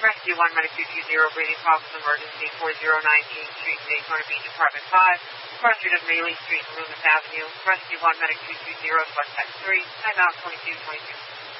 Rescue 1, Medic 220, breathing problems, emergency, 4019 Street, Daytona Beach, Apartment 5, cross street of Maylene Street, Loomis Avenue. Rescue 1, Medic 220, select text 3, timeout 2222.